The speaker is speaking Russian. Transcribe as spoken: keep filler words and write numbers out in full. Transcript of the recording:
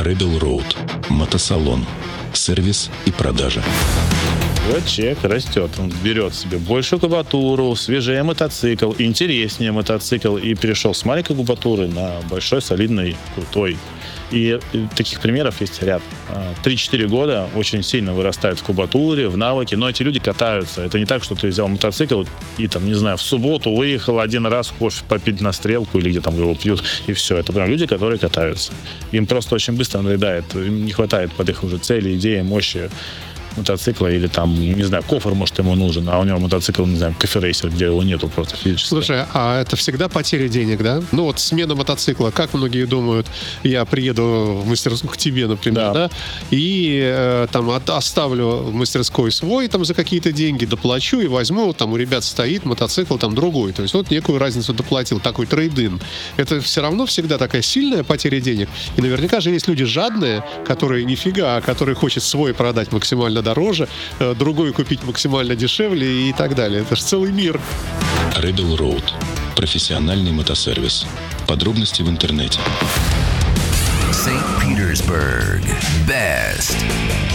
Rebel Road. Мотосалон. Сервис и продажа. Вот человек растет, он берет себе большую кубатуру, свежее мотоцикл, интереснее мотоцикл, и перешел с маленькой кубатуры на большой, солидный, крутой. И таких примеров есть ряд. три-четыре года очень сильно вырастают в кубатуре, в навыке, но эти люди катаются. Это не так, что ты взял мотоцикл и, там, не знаю, в субботу выехал один раз кофе попить на Стрелку или где там его пьют, и все. Это прям люди, которые катаются. Им просто очень быстро надоедает, им не хватает под их уже цели, идеи, мощи мотоцикла, или там, не знаю, кофр, может, ему нужен, а у него мотоцикл, не знаю, коферейсер, где его нету просто физически. Слушай, а это всегда потеря денег, да? Ну вот смена мотоцикла, как многие думают, я приеду в мастерскую к тебе, например, да, да и э, там от, оставлю в мастерской свой там за какие-то деньги, доплачу и возьму, там у ребят стоит мотоцикл там другой, то есть вот некую разницу доплатил, такой трейд-ин. Это все равно всегда такая сильная потеря денег, и наверняка же есть люди жадные, которые нифига, а которые хотят свой продать максимально дороже, другой купить максимально дешевле и так далее. Это же целый мир. Rebel Road. Профессиональный мотосервис. Подробности в интернете. Saint Petersburg. Best.